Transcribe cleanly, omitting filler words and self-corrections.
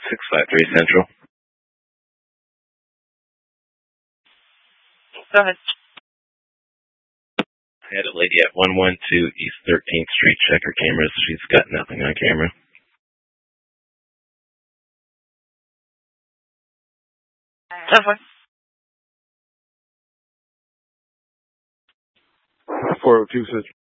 653 Central. Go ahead. I had a lady at 112 East 13th Street check her cameras. She's got nothing on camera. That's fine. 402 Central.